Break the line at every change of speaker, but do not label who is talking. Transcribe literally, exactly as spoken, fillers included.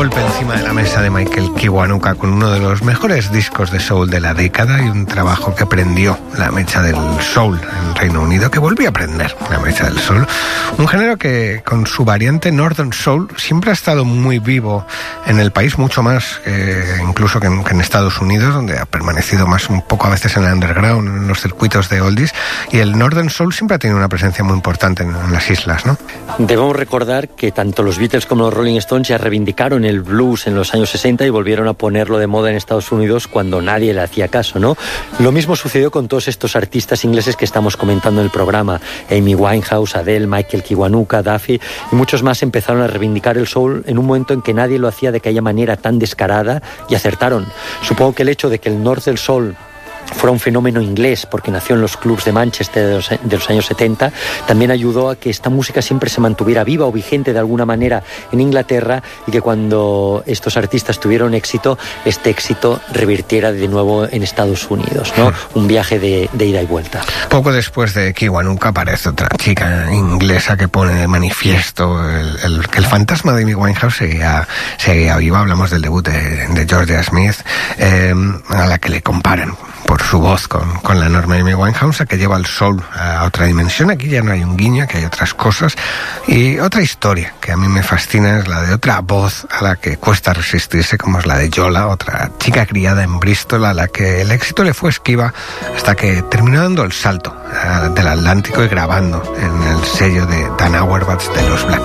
golpe encima de la mesa de Michael Kiwanuka con uno de los mejores discos de soul de la década y un trabajo que prendió la mecha del soul en Reino Unido, que volvió a prender la mecha del soul. Un género que con su variante Northern Soul siempre ha estado muy vivo en el país, mucho más eh, incluso que en, que en Estados Unidos, donde ha permanecido más un poco a veces en el underground, en los circuitos de oldies, y el Northern Soul siempre ha tenido una presencia muy importante en, en las islas, ¿no?
Debemos recordar que tanto los Beatles como los Rolling Stones ya reivindicaron el blues en los años sesenta y volvieron a ponerlo de moda en Estados Unidos cuando nadie le hacía caso, ¿no? Lo mismo sucedió con todos estos artistas ingleses que estamos comentando en el programa. Amy Winehouse, Adele, Michael Kiwanuka, Duffy y muchos más empezaron a reivindicar el soul en un momento en que nadie lo hacía de aquella manera tan descarada, y acertaron. Supongo que el hecho de que el North del Soul fuera un fenómeno inglés, porque nació en los clubs de Manchester de los, de los años setenta, también ayudó a que esta música siempre se mantuviera viva o vigente de alguna manera en Inglaterra, y que cuando estos artistas tuvieron éxito, este éxito revirtiera de nuevo en Estados Unidos, ¿no? Un viaje de, de ida y vuelta.
Poco después de Kiwanuka aparece otra chica inglesa que pone de manifiesto el, el, que el fantasma de Amy Winehouse seguía, seguía viva. Hablamos del debut de, de Georgia Smith, eh, a la que le comparan por su voz con, con la enorme Amy Winehouse, que lleva el soul a otra dimensión. Aquí ya no hay un guiño, que hay otras cosas. Y otra historia que a mí me fascina es la de otra voz a la que cuesta resistirse, como es la de Yola, otra chica criada en Bristol a la que el éxito le fue esquiva hasta que terminó dando el salto uh, del Atlántico y grabando en el sello de Dan Auerbach de los Black